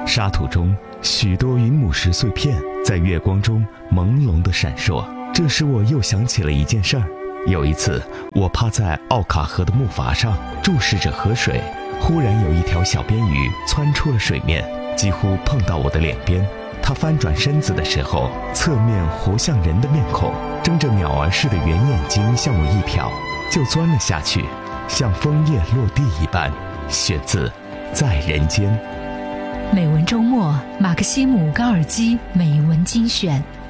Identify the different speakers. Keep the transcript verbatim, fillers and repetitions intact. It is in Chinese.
Speaker 1: 沙土中许多云母石碎片在月光中朦胧地闪烁，这使我又想起了一件事儿。有一次，我趴在奥卡河的木筏上注视着河水，忽然有一条小边鱼窜出了水面，几乎碰到我的脸边。它翻转身子的时候，侧面活像人的面孔，睁着鸟儿似的圆眼睛向我一瞟，就钻了下去，像枫叶落地一般。选自《在人间》。
Speaker 2: 美文周末，马克西姆·高尔基美文精选。